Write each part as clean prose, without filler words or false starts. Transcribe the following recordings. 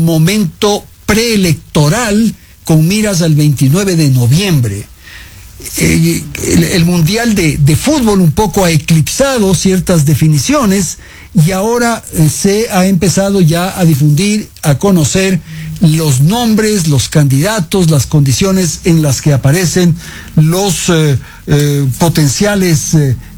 momento preelectoral con miras al 29 de noviembre. El Mundial de Fútbol un poco ha eclipsado ciertas definiciones y ahora se ha empezado ya a difundir, a conocer los nombres, los candidatos, las condiciones en las que aparecen los potenciales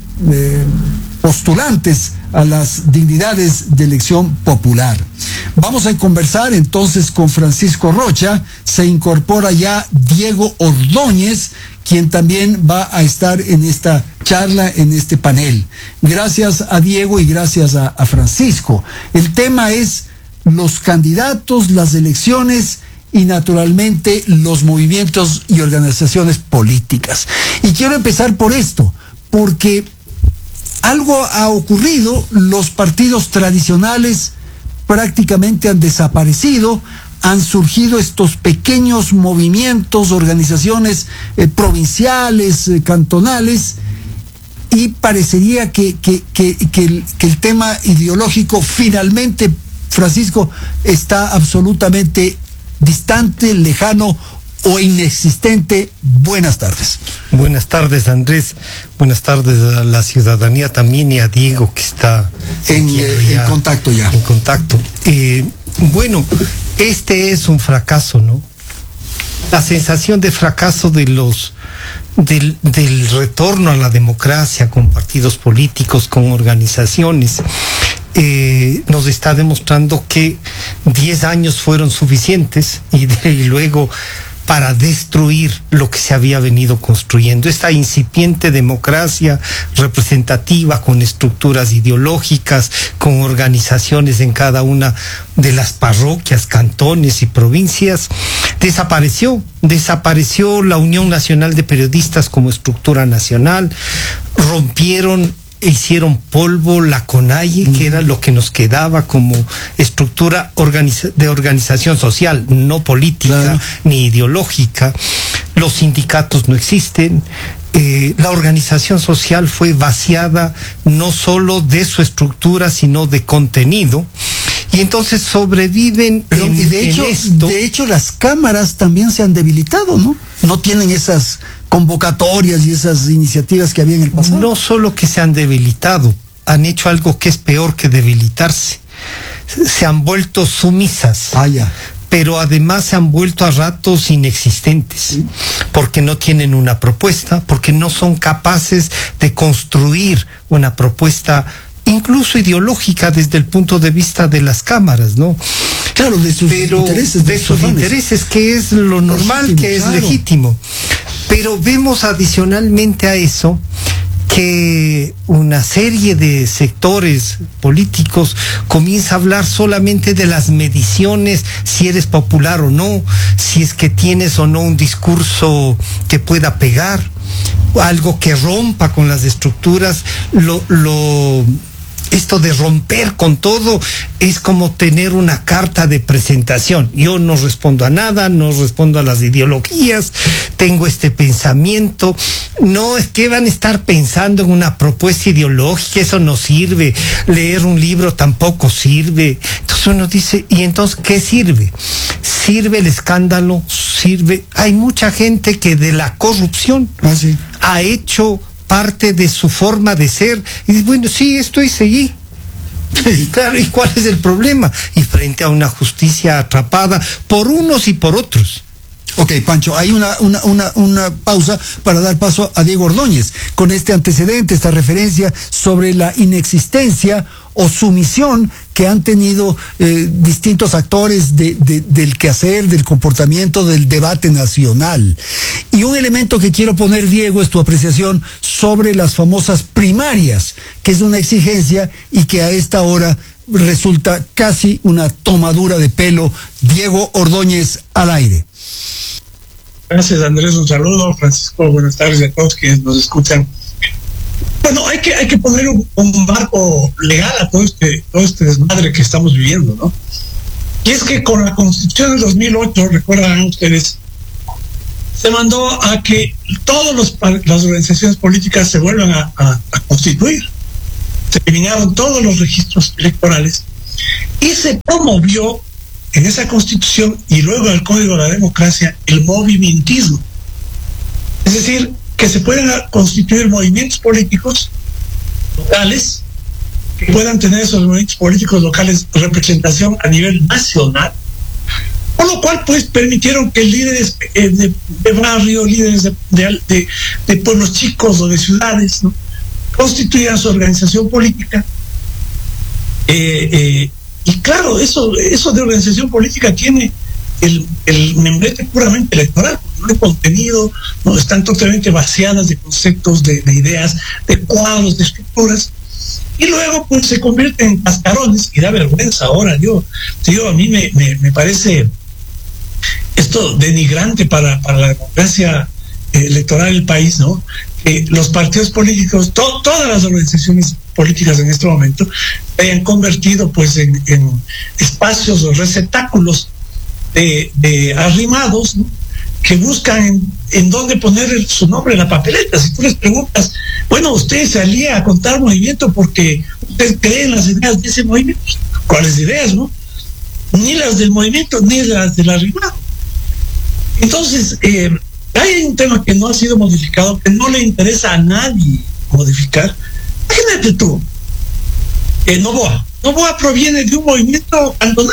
postulantes a las dignidades de elección popular. Vamos a conversar entonces con Francisco Rocha. Se incorpora ya Diego Ordóñez, quien también va a estar en esta charla, en este panel. Gracias a Diego y gracias a Francisco. El tema es los candidatos, las elecciones y naturalmente los movimientos y organizaciones políticas. Y quiero empezar por esto, porque algo ha ocurrido. Los partidos tradicionales prácticamente han desaparecido. Han surgido estos pequeños movimientos, organizaciones provinciales, cantonales, y parecería que el tema ideológico finalmente, Francisco, está absolutamente distante, lejano o inexistente. Buenas tardes. Buenas tardes, Andrés. Buenas tardes a la ciudadanía también y a Diego, que está en contacto ya. En contacto. Bueno, este es un fracaso, ¿no? La sensación de fracaso del retorno a la democracia con partidos políticos, con organizaciones, nos está demostrando que 10 años fueron suficientes y luego para destruir lo que se había venido construyendo. Esta incipiente democracia representativa con estructuras ideológicas, con organizaciones en cada una de las parroquias, cantones y provincias, desapareció la Unión Nacional de Periodistas como estructura nacional, hicieron polvo la CONAIE, que era lo que nos quedaba como estructura de organización social, no política, claro, ni ideológica. Los sindicatos no existen. La organización social fue vaciada no solo de su estructura, sino de contenido. Y entonces sobreviven de hecho, las cámaras también se han debilitado, ¿no? No tienen esas convocatorias y esas iniciativas que había en el pasado. No solo que se han debilitado, han hecho algo que es peor que debilitarse. Se han vuelto sumisas. Pero además se han vuelto a ratos inexistentes, ¿sí? Porque no tienen una propuesta, porque no son capaces de construir una propuesta incluso ideológica desde el punto de vista de las cámaras, ¿no? Claro, de sus intereses, que es lo normal, que es legítimo. Pero vemos adicionalmente a eso que una serie de sectores políticos comienza a hablar solamente de las mediciones, si eres popular o no, si es que tienes o no un discurso que pueda pegar, algo que rompa con las estructuras. Esto de romper con todo es como tener una carta de presentación. Yo no respondo a nada, no respondo a las ideologías, tengo este pensamiento. No, es que van a estar pensando en una propuesta ideológica, eso no sirve. Leer un libro tampoco sirve. Entonces uno dice, ¿y entonces qué sirve? ¿Sirve el escándalo? ¿Sirve? Hay mucha gente que de la corrupción ha hecho parte de su forma de ser, y dice, bueno, sí, esto hice allí. Claro, ¿y cuál es el problema? Y frente a una justicia atrapada por unos y por otros. Ok, Pancho, hay una pausa para dar paso a Diego Ordóñez, con este antecedente, esta referencia sobre la inexistencia o sumisión que han tenido distintos actores del quehacer, del comportamiento, del debate nacional. Y un elemento que quiero poner, Diego, es tu apreciación sobre las famosas primarias, que es una exigencia y que a esta hora resulta casi una tomadura de pelo. Diego Ordóñez, al aire. Gracias, Andrés, un saludo. Francisco, buenas tardes a todos quienes nos escuchan. Bueno, hay que poner un marco legal a todo este desmadre que estamos viviendo, ¿no? Y es que con la Constitución del 2008, recuerdan ustedes, se mandó a que todas las organizaciones políticas se vuelvan a constituir. Se eliminaron todos los registros electorales y se promovió en esa Constitución y luego en el Código de la Democracia el movimentismo. Es decir, que se pueden constituir movimientos políticos locales, que puedan tener esos movimientos políticos locales representación a nivel nacional, por lo cual pues permitieron que líderes de barrio, líderes de pueblos chicos o de ciudades, ¿no?, constituyeran su organización política. Y claro, eso de organización política tiene el membrete puramente electoral, no de contenido, no están totalmente vaciadas de conceptos, de ideas, de cuadros, de estructuras, y luego pues se convierten en cascarones, y da vergüenza ahora. A mí me parece esto denigrante para la democracia electoral del país, ¿no?, que los partidos políticos, todas las organizaciones políticas en este momento se hayan convertido pues en espacios o receptáculos de arrimados, ¿no?, que buscan en dónde poner su nombre en la papeleta. Si tú les preguntas, bueno, usted se alía a contar movimiento porque usted cree en las ideas de ese movimiento, ¿cuáles ideas, no? Ni las del movimiento ni las del arrimado. Entonces, hay un tema que no ha sido modificado, que no le interesa a nadie modificar. Imagínate tú, Novoa proviene de un movimiento cantonal,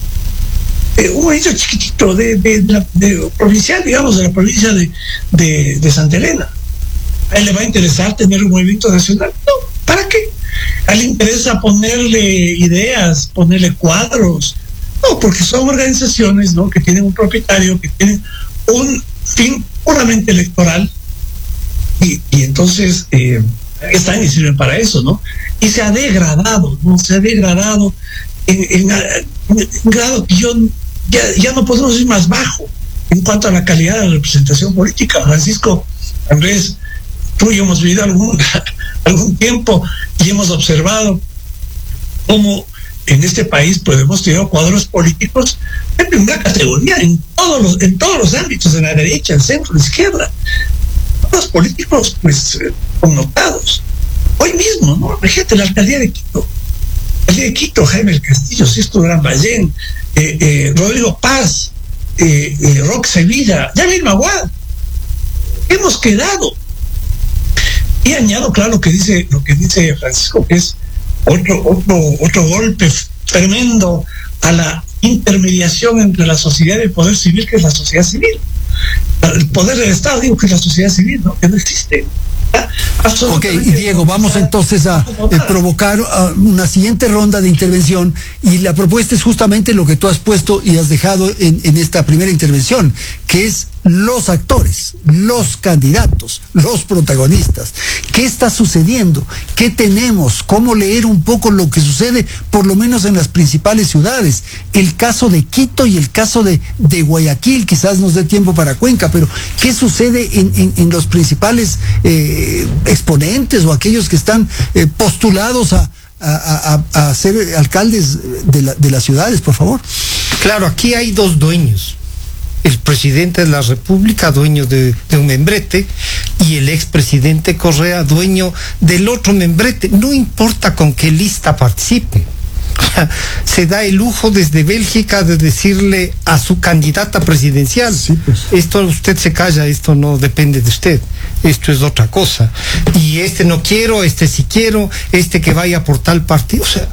un movimiento chiquitito de provincial, digamos, de la provincia de Santa Elena. ¿A él le va a interesar tener un movimiento nacional? No, ¿para qué? ¿A él le interesa ponerle ideas, ponerle cuadros? No, porque son organizaciones, ¿no?, que tienen un propietario, que tienen un fin puramente electoral, y entonces están y sirven para eso, ¿no? Y se ha degradado, ¿no? Se ha degradado en grado que ya no podemos ir más bajo en cuanto a la calidad de la representación política. Francisco, Andrés, tú y yo hemos vivido algún tiempo y hemos observado cómo en este país pues hemos tenido cuadros políticos de primera categoría en todos los ámbitos, en la derecha, el centro, la izquierda, cuadros políticos pues connotados. Hoy mismo, ¿no? Fíjate, la alcaldía de Quito, Jaime El Castillo, Sisto Gran Ballén, Rodrigo Paz, Roque Sevilla, Yamil Maguad. Hemos quedado. Y añado, claro, lo que dice Francisco, que es otro golpe tremendo a la intermediación entre la sociedad y el poder civil, que es la sociedad civil. El poder del Estado, digo, que es la sociedad civil, ¿no?, que no existe. Ok, y Diego, vamos entonces a provocar una siguiente ronda de intervención, y la propuesta es justamente lo que tú has puesto y has dejado en esta primera intervención, que es los actores, los candidatos, los protagonistas. ¿Qué está sucediendo? ¿Qué tenemos? ¿Cómo leer un poco lo que sucede, por lo menos en las principales ciudades? El caso de Quito y el caso de Guayaquil, quizás nos dé tiempo para Cuenca, pero ¿qué sucede en los principales exponentes o aquellos que están postulados a ser alcaldes de las ciudades, por favor? Claro, aquí hay dos dueños: el presidente de la República, dueño de un membrete, y el expresidente Correa, dueño del otro membrete. No importa con qué lista participe. Se da el lujo desde Bélgica de decirle a su candidata presidencial, sí, pues, esto usted se calla, esto no depende de usted, esto es otra cosa, y este no quiero, este sí quiero, este que vaya por tal partido. O sea,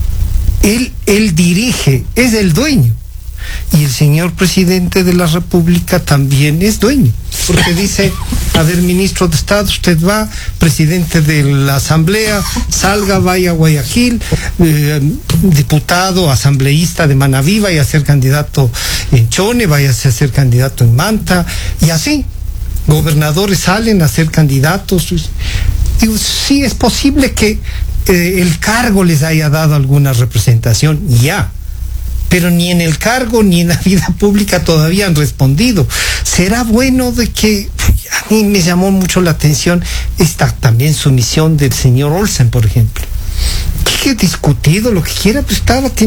él dirige, es el dueño. Y el señor presidente de la República también es dueño, porque dice: a ver, ministro de Estado, usted va, presidente de la Asamblea, salga, vaya a Guayaquil, diputado, asambleísta de Manabí, vaya a ser candidato en Chone, vaya a ser candidato en Manta, y así. Gobernadores salen a ser candidatos. Digo, sí, es posible que el cargo les haya dado alguna representación, ya. Pero ni en el cargo ni en la vida pública todavía han respondido. Será bueno de que, a mí me llamó mucho la atención esta también sumisión del señor Olsen, por ejemplo, que discutido lo que quiera, pues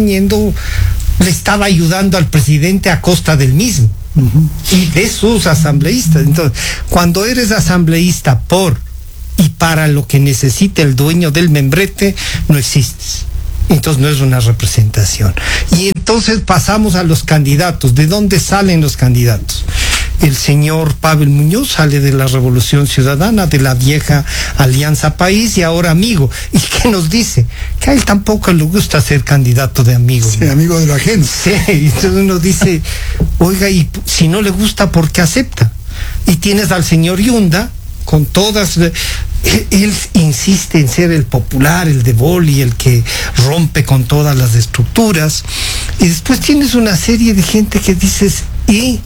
le estaba ayudando al presidente a costa del mismo y de sus asambleístas. Entonces, cuando eres asambleísta por y para lo que necesita el dueño del membrete, no existes. Entonces no es una representación. Y entonces pasamos a los candidatos. ¿De dónde salen los candidatos? El señor Pavel Muñoz sale de la Revolución Ciudadana, de la vieja Alianza País y ahora Amigo. ¿Y qué nos dice? Que a él tampoco le gusta ser candidato de Amigo. Sí, amigo de lo ajeno. Sí, entonces uno dice, oiga, y si no le gusta, ¿por qué acepta? Y tienes al señor Yunda con todas... Él insiste en ser el popular, el de boli, el que rompe con todas las estructuras. Y después tienes una serie de gente que dices, ¿y?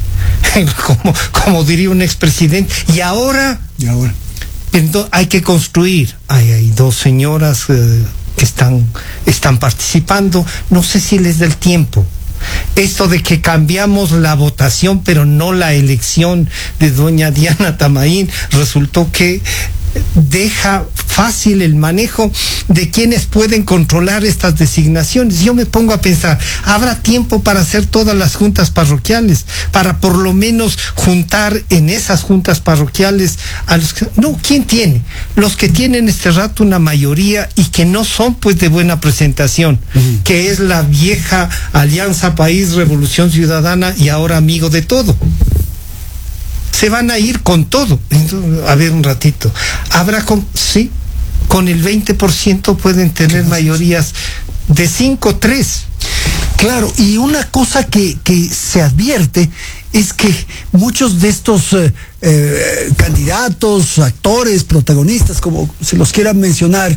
Como diría un expresidente, ¿y ahora? Entonces, hay que construir. Hay dos señoras que están participando. No sé si les da el tiempo. Esto de que cambiamos la votación, pero no la elección de doña Diana Tamaín, resultó que deja fácil el manejo de quienes pueden controlar estas designaciones. Yo me pongo a pensar, ¿habrá tiempo para hacer todas las juntas parroquiales? Para por lo menos juntar en esas juntas parroquiales a los que... No, ¿quién tiene? Los que tienen este rato una mayoría y que no son pues de buena presentación, que es la vieja Alianza País, Revolución Ciudadana y ahora Amigo de Todo. Se van a ir con todo. Entonces, a ver un ratito. Habrá con el 20% pueden tener mayorías de 5-3. Claro, y una cosa que se advierte es que muchos de estos candidatos, actores, protagonistas, como se los quieran mencionar,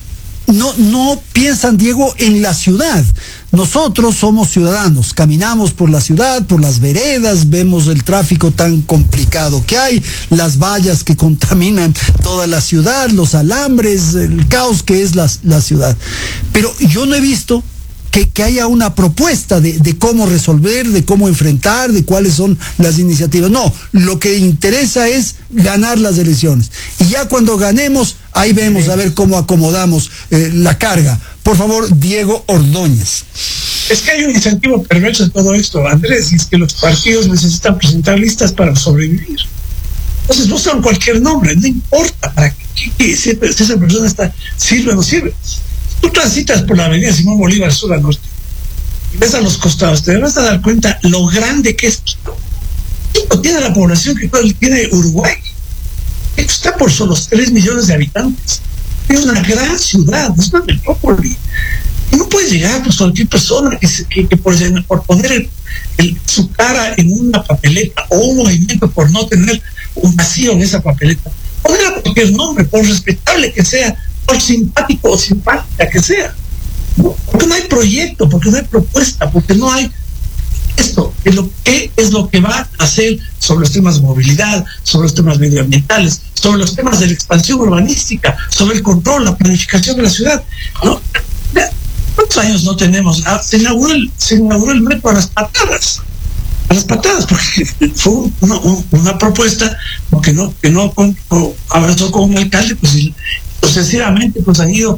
no piensan, Diego, en la ciudad. Nosotros somos ciudadanos, caminamos por la ciudad, por las veredas, vemos el tráfico tan complicado que hay, las vallas que contaminan toda la ciudad, los alambres, el caos que es la ciudad. Pero yo no he visto que haya una propuesta de cómo resolver, de cómo enfrentar, de cuáles son las iniciativas. No, lo que interesa es ganar las elecciones. Y ya cuando ganemos, ahí vemos a ver cómo acomodamos la carga. Por favor, Diego Ordóñez. Es que hay un incentivo perverso en todo esto, Andrés, y es que los partidos necesitan presentar listas para sobrevivir. Entonces buscan cualquier nombre, no importa para si esa persona sirve o no sirve. Tú transitas por la avenida Simón Bolívar sur a norte y ves a los costados, te vas a dar cuenta lo grande que es Quito. Quito tiene la población que tiene Uruguay. Quito está por solo 3 millones de habitantes. Es una gran ciudad, es una metrópoli. Y no puede llegar pues cualquier persona que por poner su cara en una papeleta o un movimiento por no tener un vacío en esa papeleta, poner a cualquier nombre, por respetable que sea, por simpático o simpática que sea, ¿no? Porque no hay proyecto, porque no hay propuesta, porque no hay esto, ¿qué es lo que va a hacer sobre los temas de movilidad, sobre los temas medioambientales, sobre los temas de la expansión urbanística, sobre el control, la planificación de la ciudad? ¿No? ¿Cuántos años no tenemos? Se inauguró el metro a las patadas, porque fue una propuesta que no avanzó con un alcalde, pues sucesivamente pues han ido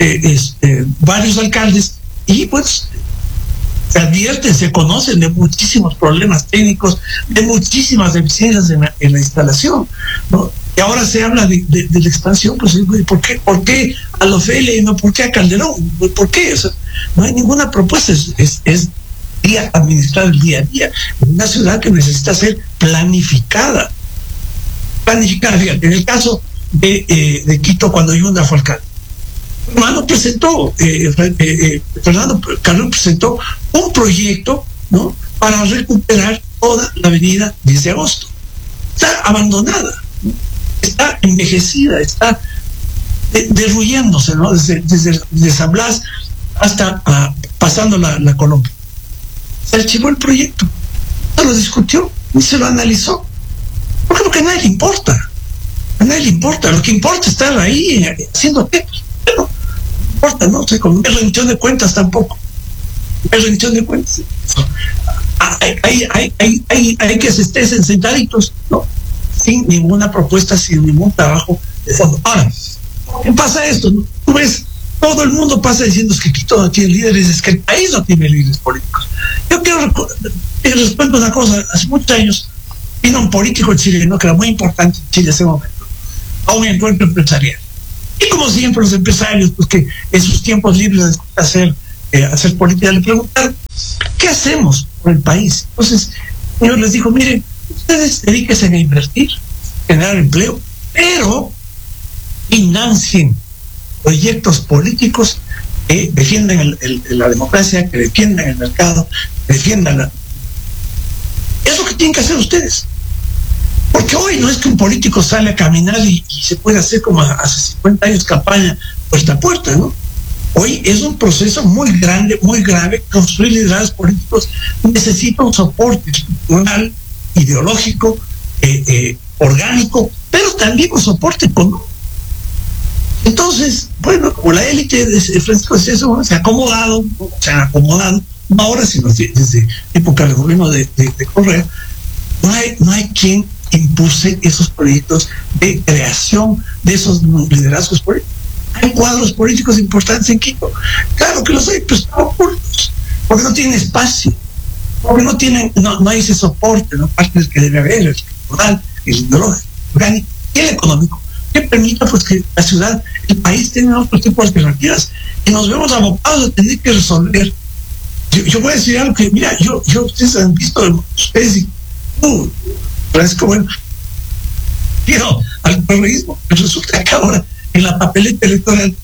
varios alcaldes y pues se advierten, se conocen de muchísimos problemas técnicos, de muchísimas deficiencias en la instalación, ¿no? Y ahora se habla de la expansión, pues ¿por qué a Ofelia y no por qué a Calderón? ¿Por qué? O sea, no hay ninguna propuesta, es administrar el día a día. Una ciudad que necesita ser planificada. Fíjate, en el caso de Quito, cuando Yunda fue alcalde, Fernando Calderón presentó un proyecto, ¿no?, para recuperar toda la avenida 10 de agosto. Está abandonada, ¿no? Está envejecida, está derruyéndose, ¿no?, desde San Blas hasta pasando la Colombia. Se archivó el proyecto, no lo discutió, ni se lo analizó. ¿Por qué? Porque a nadie le importa. A nadie le importa. Lo que importa es estar ahí haciendo qué. Pero no importa, ¿no? O sea, con rendición de cuentas tampoco. Rendición de cuentas. Hay que se estén sentaditos, ¿no? Sin ninguna propuesta, sin ningún trabajo de fondo. Ahora, ¿qué pasa esto? ¿No? Tú ves, todo el mundo pasa diciendo que Quito no tiene líderes, es que el país no tiene líderes políticos. Yo quiero responder una cosa. Hace muchos años vino un político chileno que era muy importante en Chile en ese momento a un encuentro empresarial. Y como siempre los empresarios, pues que en sus tiempos libres de hacer política, le preguntaron, ¿qué hacemos por el país? Entonces, el señor les dijo, miren, ustedes dedíquense a invertir, generar empleo, pero financien proyectos políticos que defiendan la democracia, que defiendan el mercado, que defiendan Es lo que tienen que hacer ustedes. Porque hoy no es que un político sale a caminar y se puede hacer como hace 50 años campaña puerta a puerta, ¿no? Hoy es un proceso muy grande, muy grave. Construir liderazgos políticos necesita un soporte estructural, ideológico, orgánico, pero también un soporte económico. Entonces, bueno, como la élite de Francisco de Ceso se han acomodado, no ahora, sino desde época del gobierno de Correa, no hay quien impulse esos proyectos de creación de esos liderazgos políticos. Hay cuadros políticos importantes en Quito. Claro que los hay, pero están ocultos, porque no tienen espacio, porque no hay ese soporte, ¿no? Parte del que debe haber, el estructural, el ideológico, el orgánico y el económico, que permita pues que la ciudad, el país tenga otro tipo de alternativas, y nos vemos abocados a tener que resolver. Yo voy a decir algo que, mira, ustedes han visto, Francisco, bueno, quiero al correísmo, pero resulta que ahora en la papeleta electoral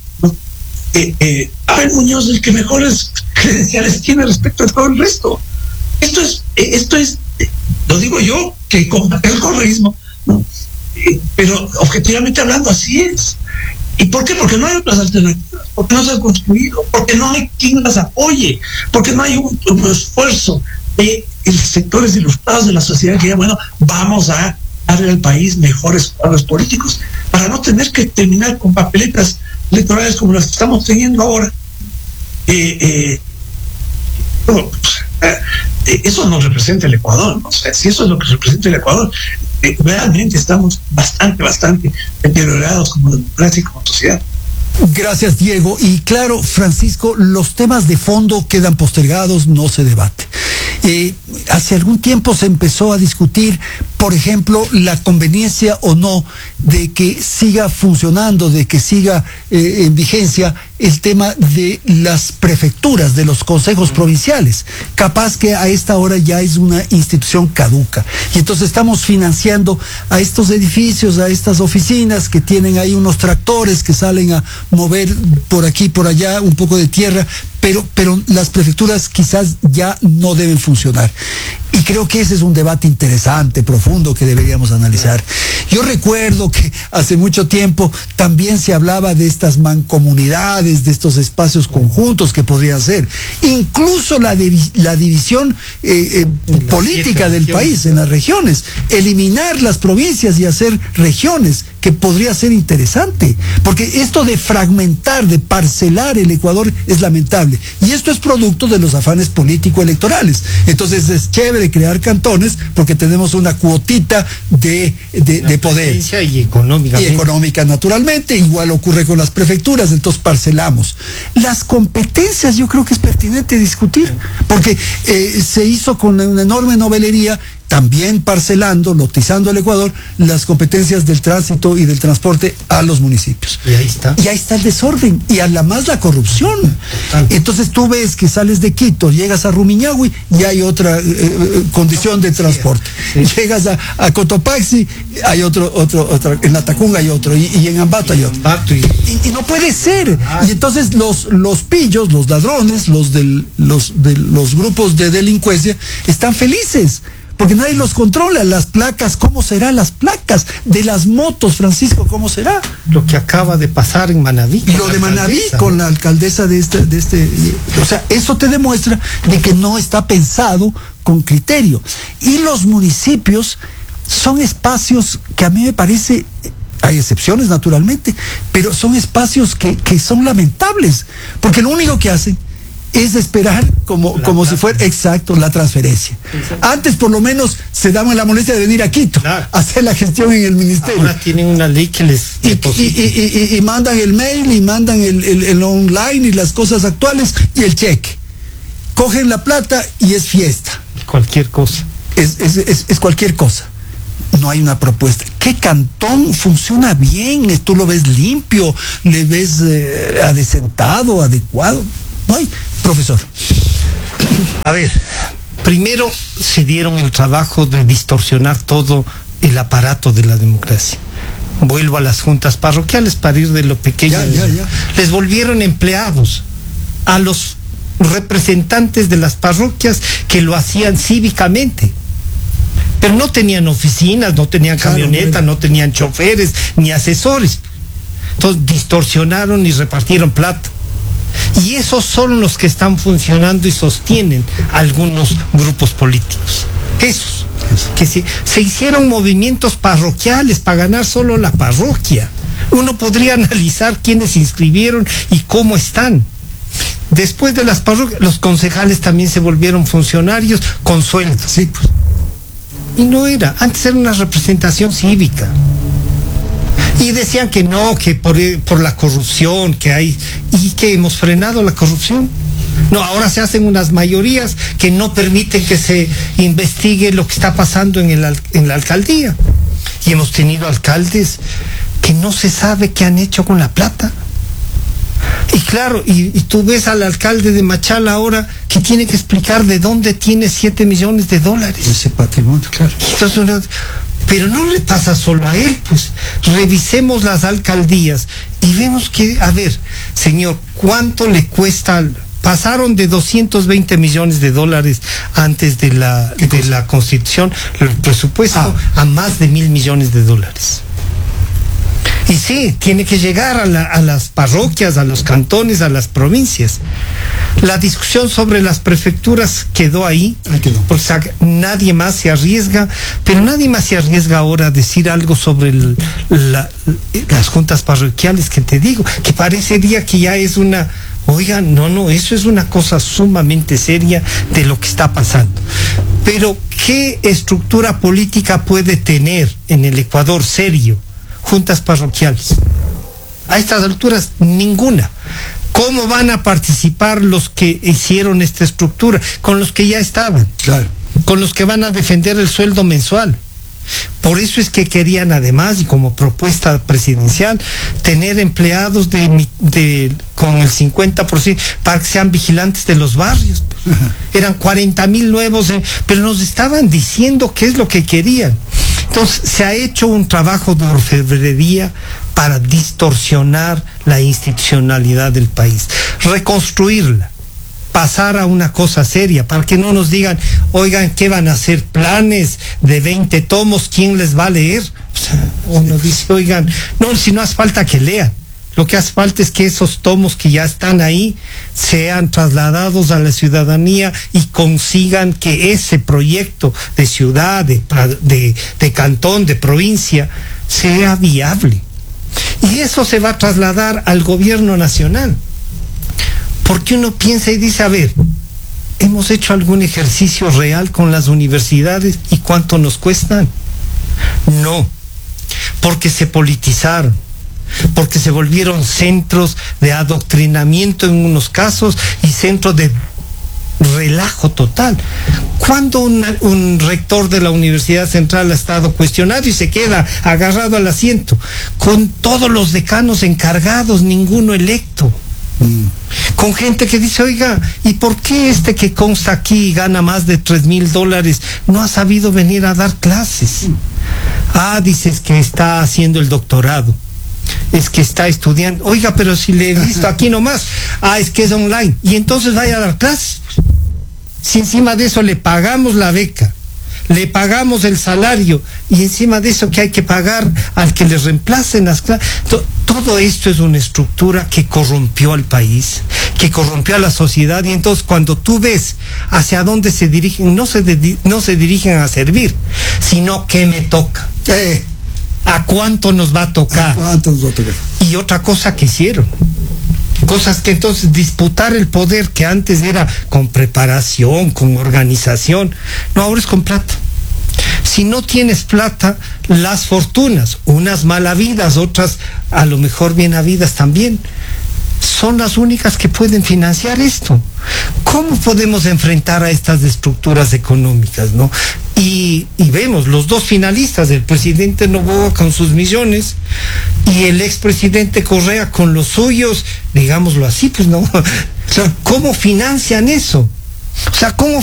Abel Muñoz es el que mejores credenciales tiene respecto a todo el resto. Esto es lo digo yo, que combate el correísmo, ¿no? Pero objetivamente hablando así es. ¿Y por qué? Porque no hay otras alternativas, porque no se ha construido, porque no hay quien las apoye, porque no hay un esfuerzo de sectores ilustrados de la sociedad que digan, bueno, vamos a darle al país mejores cuadros políticos para no tener que terminar con papeletas electorales como las que estamos teniendo ahora. Eso no representa el Ecuador, ¿no? O sea, si eso es lo que representa el Ecuador, realmente estamos bastante deteriorados como democracia y como sociedad. Gracias, Diego. Y claro, Francisco, los temas de fondo quedan postergados, no se debate. Hace algún tiempo se empezó a discutir, por ejemplo, la conveniencia o no de que siga funcionando, de que siga en vigencia el tema de las prefecturas, de los consejos provinciales. Capaz que a esta hora ya es una institución caduca. Y entonces estamos financiando a estos edificios, a estas oficinas que tienen ahí unos tractores que salen a mover por aquí, por allá, un poco de tierra, pero las prefecturas quizás ya no deben funcionar. Y creo que ese es un debate interesante, profundo, que deberíamos analizar. Yo recuerdo que hace mucho tiempo también se hablaba de estas mancomunidades, de estos espacios conjuntos que podrían ser. Incluso la división política del país en las regiones. Eliminar las provincias y hacer regiones, que podría ser interesante. Porque esto de fragmentar, de parcelar el Ecuador es lamentable. Y esto es producto de los afanes político-electorales. Entonces es chévere crear cantones porque tenemos una cuotita de poder. Y económica, naturalmente. Igual ocurre con las prefecturas, entonces parcelamos. Las competencias yo creo que es pertinente discutir, porque se hizo con una enorme novelería, también parcelando, lotizando al Ecuador, las competencias del tránsito y del transporte a los municipios. Y ahí está. Y ahí está el desorden, y además la corrupción. Total. Entonces tú ves que sales de Quito, llegas a Rumiñahui y hay otra condición de transporte. Sí. Llegas a Cotopaxi, hay otro, en la Tacunga hay otro, y en Ambato hay otro. Y no puede ser. Y entonces los pillos, los ladrones, los grupos de delincuencia están felices, porque nadie los controla. Las placas, ¿cómo serán las placas de las motos, Francisco? ¿Cómo será? Lo que acaba de pasar en Manabí. Y lo de Manabí con la alcaldesa de este. O sea, eso te demuestra de que no está pensado con criterio. Y los municipios son espacios que a mí me parece, hay excepciones naturalmente, pero son espacios que son lamentables, porque lo único que hacen es esperar como si fuera, exacto, la transferencia. Exacto. Antes por lo menos se daban la molestia de venir a Quito, claro, a hacer la gestión en el ministerio. Ahora tienen una ley que les y mandan el mail, y mandan el online y las cosas actuales y el cheque. Cogen la plata y es fiesta. Cualquier cosa. Es cualquier cosa. No hay una propuesta. ¿Qué ¿Qué cantón funciona bien? Tú lo ves limpio, le ves adecentado, adecuado. Ay, profesor. A ver, primero se dieron el trabajo de distorsionar todo el aparato de la democracia. Vuelvo a las juntas parroquiales para ir de lo pequeño. Ya. Les volvieron empleados a los representantes de las parroquias que lo hacían cívicamente. Pero no tenían oficinas, no tenían camionetas, no tenían choferes, ni asesores. Entonces distorsionaron y repartieron plata. Y esos son los que están funcionando y sostienen algunos grupos políticos. Esos. Que se hicieron movimientos parroquiales para ganar solo la parroquia. Uno podría analizar quiénes se inscribieron y cómo están. Después de las parroquias, los concejales también se volvieron funcionarios con sueldos. Sí, pues. Y no era, antes era una representación cívica. Y decían que no, que por la corrupción que hay, y que hemos frenado la corrupción. No, ahora se hacen unas mayorías que no permiten que se investigue lo que está pasando en la alcaldía. Y hemos tenido alcaldes que no se sabe qué han hecho con la plata. Y claro, y tú ves al alcalde de Machala ahora que tiene que explicar de dónde tiene $7 millones. Ese patrimonio, claro. Entonces, pero no le pasa solo a él, pues revisemos las alcaldías y vemos que, a ver, señor, ¿cuánto le cuesta? Pasaron de $220 millones antes de la Constitución, el presupuesto, a más de $1.000 millones. Y sí, tiene que llegar a las parroquias, a los cantones, a las provincias. La discusión sobre las prefecturas quedó ahí, porque nadie más se arriesga, pero nadie más se arriesga ahora a decir algo sobre las juntas parroquiales, que te digo, que parecería que ya es una... Oigan, no, eso es una cosa sumamente seria de lo que está pasando. Pero, ¿qué estructura política puede tener en el Ecuador serio juntas parroquiales? A estas alturas, ninguna. ¿Cómo van a participar los que hicieron esta estructura? Con los que ya estaban. Claro. Con los que van a defender el sueldo mensual. Por eso es que querían, además, y como propuesta presidencial, tener empleados con el 50% para que sean vigilantes de los barrios. Eran 40,000 nuevos, pero nos estaban diciendo qué es lo que querían. Entonces, se ha hecho un trabajo de orfebrería para distorsionar la institucionalidad del país, reconstruirla, pasar a una cosa seria, para que no nos digan, oigan, ¿qué van a hacer? Planes de 20 tomos, ¿quién les va a leer? O sea, uno dice, oigan, no, si no hace falta que lean, lo que hace falta es que esos tomos que ya están ahí sean trasladados a la ciudadanía y consigan que ese proyecto de ciudad, de cantón, de provincia, sea viable. Y eso se va a trasladar al gobierno nacional. Porque uno piensa y dice, a ver, ¿hemos hecho algún ejercicio real con las universidades y cuánto nos cuestan? No, porque se politizaron, porque se volvieron centros de adoctrinamiento en unos casos y centros de relajo total. ¿Cuándo un rector de la Universidad Central ha estado cuestionado y se queda agarrado al asiento? Con todos los decanos encargados, ninguno electo. Con gente que dice, oiga, ¿y por qué este que consta aquí y gana más de $3,000 no ha sabido venir a dar clases? Dices que está haciendo el doctorado, es que está estudiando. Oiga, pero si le he visto aquí nomás, es que es online, y entonces vaya a dar clases. Si encima de eso le pagamos la beca, le pagamos el salario, y encima de eso que hay que pagar al que le reemplacen las clases. Todo esto es una estructura que corrompió al país, que corrompió a la sociedad, y entonces cuando tú ves hacia dónde se dirigen, no se dirigen a servir, sino que me toca. ¿A cuánto nos va a tocar? Y otra cosa que hicieron, cosas que entonces disputar el poder que antes era con preparación, con organización, no, ahora es con plata. Si no tienes plata, las fortunas, unas mal habidas, otras a lo mejor bien habidas también, son las únicas que pueden financiar esto. ¿Cómo podemos enfrentar a estas estructuras económicas, no? Y vemos los dos finalistas, el presidente Noboa con sus millones y el expresidente Correa con los suyos, digámoslo así, pues no. ¿Cómo financian eso? O sea, ¿cómo